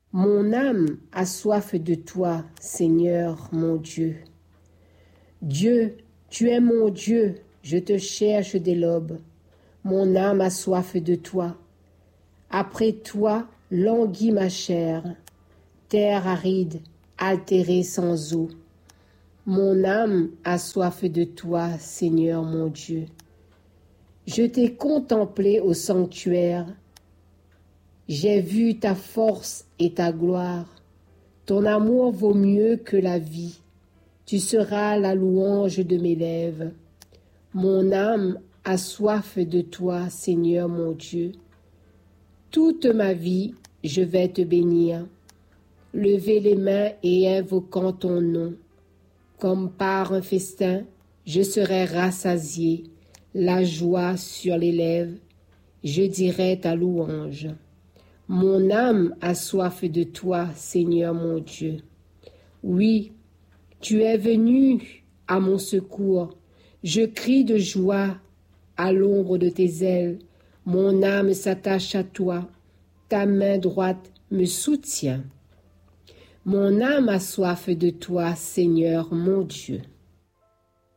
Mon âme a soif de toi, Seigneur mon Dieu. Dieu, tu es mon Dieu, je te cherche dès l'aube. Mon âme a soif de toi. Après toi, languit ma chair, terre aride, altérée sans eau. Mon âme a soif de toi, Seigneur mon Dieu. Je t'ai contemplé au sanctuaire. J'ai vu ta force et ta gloire. Ton amour vaut mieux que la vie. Tu seras la louange de mes lèvres. Mon âme a soif de toi, Seigneur mon Dieu. Toute ma vie, je vais te bénir. Lever les mains et invoquant ton nom. Comme par un festin, je serai rassasié, la joie sur les lèvres, je dirai ta louange. Mon âme a soif de toi, Seigneur mon Dieu. Oui, tu es venu à mon secours. Je crie de joie à l'ombre de tes ailes. Mon âme s'attache à toi. Ta main droite me soutient. Mon âme a soif de toi, Seigneur mon Dieu.